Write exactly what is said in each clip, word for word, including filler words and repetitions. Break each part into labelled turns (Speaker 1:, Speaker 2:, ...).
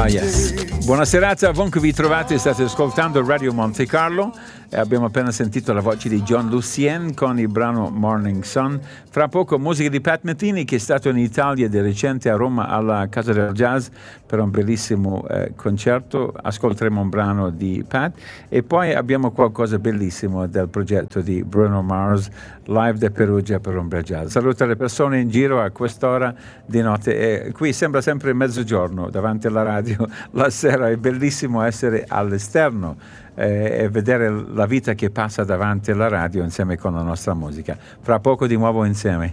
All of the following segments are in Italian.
Speaker 1: yes. Buona serata, ovunque vi trovate, state ascoltando Radio Monte Carlo e abbiamo appena sentito la voce di John Lucien con il brano Morning Sun. Fra poco musica di Pat Metheny, che è stato in Italia di recente a Roma alla Casa del Jazz per un bellissimo eh, concerto. Ascolteremo un brano di Pat e poi abbiamo qualcosa bellissimo del progetto di Bruno Mars, live da Perugia per un bel jazz. Saluto le persone in giro a quest'ora di notte e qui sembra sempre mezzogiorno davanti alla radio la sera. È bellissimo essere all'esterno eh, e vedere la vita che passa davanti alla radio insieme con la nostra musica. Fra poco di nuovo insieme.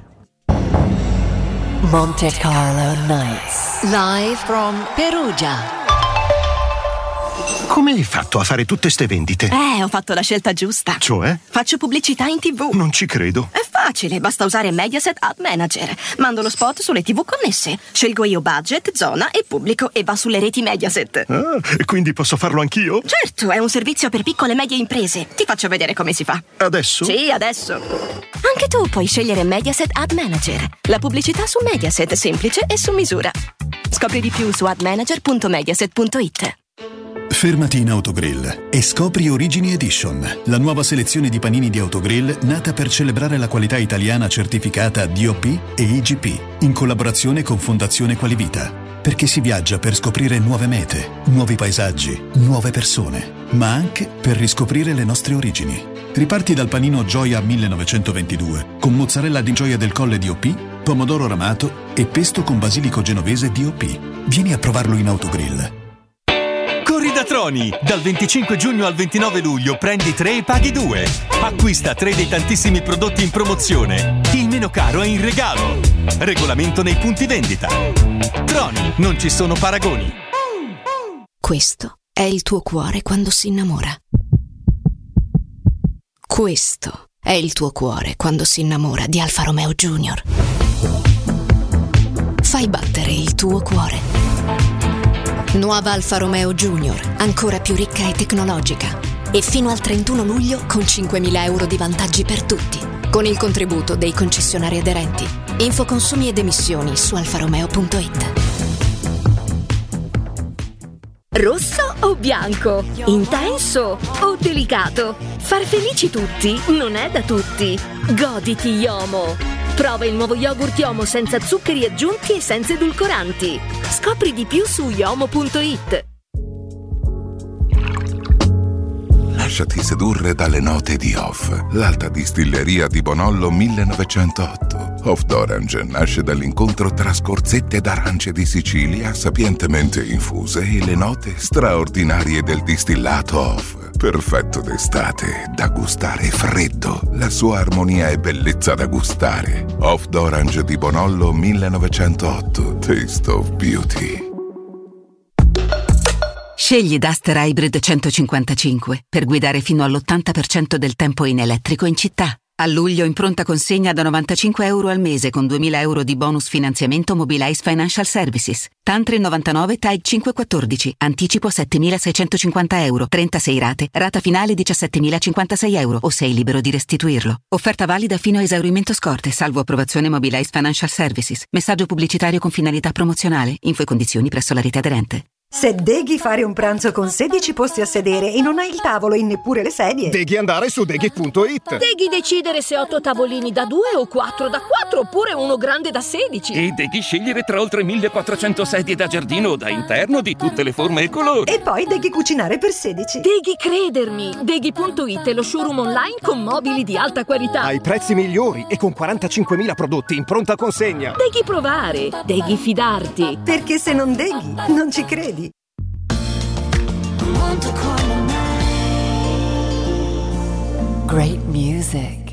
Speaker 2: Monte Carlo Nights, live from Perugia.
Speaker 3: Come hai fatto a fare tutte ste vendite?
Speaker 4: Eh, ho fatto la scelta giusta.
Speaker 3: Cioè?
Speaker 4: Faccio pubblicità in tivù.
Speaker 3: Non ci credo.
Speaker 4: È facile, basta usare Mediaset Ad Manager. Mando lo spot sulle tivù connesse. Scelgo io budget, zona e pubblico e va sulle reti Mediaset.
Speaker 3: Ah, e quindi posso farlo anch'io?
Speaker 4: Certo, è un servizio per piccole e medie imprese. Ti faccio vedere come si fa.
Speaker 3: Adesso?
Speaker 4: Sì, adesso. Anche tu puoi scegliere Mediaset Ad Manager. La pubblicità su Mediaset, semplice e su misura. Scopri di più su admanager punto mediaset punto it.
Speaker 5: Fermati in Autogrill e scopri Origini Edition, la nuova selezione di panini di Autogrill nata per celebrare la qualità italiana certificata D O P e I G P, in collaborazione con Fondazione Qualivita. Perché si viaggia per scoprire nuove mete, nuovi paesaggi, nuove persone, ma anche per riscoprire le nostre origini. Riparti dal panino Gioia millenovecentoventidue, con mozzarella di Gioia del Colle D O P, pomodoro ramato e pesto con basilico genovese D O P. Vieni a provarlo in Autogrill.
Speaker 6: Corri da Troni! Dal venticinque giugno al ventinove luglio prendi tre e paghi due. Acquista tre dei tantissimi prodotti in promozione. Il meno caro è in regalo. Regolamento nei punti vendita. Troni, non ci sono paragoni.
Speaker 2: Questo è il tuo cuore quando si innamora. Questo è il tuo cuore quando si innamora di Alfa Romeo Junior. Fai battere il tuo cuore. Nuova Alfa Romeo Junior, ancora più ricca e tecnologica. E fino al trentuno luglio con cinquemila euro di vantaggi per tutti, con il contributo dei concessionari aderenti. Info consumi ed emissioni su alfa romeo punto it.
Speaker 7: Rosso o bianco? Intenso o delicato? Far felici tutti non è da tutti. Goditi Yomo. Prova il nuovo yogurt Yomo senza zuccheri aggiunti e senza edulcoranti. Scopri di più su yomo punto it.
Speaker 8: Lasciati sedurre dalle note di Off, l'alta distilleria di Bonollo millenovecentotto. Off d'Orange nasce dall'incontro tra scorzette d'arance di Sicilia sapientemente infuse e le note straordinarie del distillato Off. Perfetto d'estate, da gustare freddo. La sua armonia e bellezza da gustare. Off d'Orange di Bonollo millenovecentotto. Taste of Beauty.
Speaker 9: Scegli Duster Hybrid centocinquantacinque per guidare fino all'ottanta per cento del tempo in elettrico in città. A luglio in pronta consegna da novantacinque euro al mese con duemila euro di bonus finanziamento Mobilize Financial Services. Tantri novantanove T A I cinquecentoquattordici. Anticipo settemilaseicentocinquanta euro. trentasei rate. Rata finale diciassettemilacinquantasei euro o sei libero di restituirlo. Offerta valida fino a esaurimento scorte, salvo approvazione Mobilize Financial Services. Messaggio pubblicitario con finalità promozionale. Info e condizioni presso la rete aderente.
Speaker 10: Se deghi fare un pranzo con sedici posti a sedere e non hai il tavolo e neppure le sedie,
Speaker 3: Deghi andare su deghi punto it.
Speaker 7: Deghi decidere se otto tavolini da due o quattro da quattro oppure uno grande da sedici.
Speaker 11: E Deghi scegliere tra oltre millequattrocento sedie da giardino o da interno di tutte le forme e colori.
Speaker 10: E poi Deghi cucinare per sedici.
Speaker 7: Deghi credermi. Deghi punto it è lo showroom online con mobili di alta qualità.
Speaker 3: Ai prezzi migliori e con quarantacinquemila prodotti in pronta consegna.
Speaker 7: Deghi provare. Deghi fidarti.
Speaker 10: Perché se non deghi, non ci credi.
Speaker 2: Great music.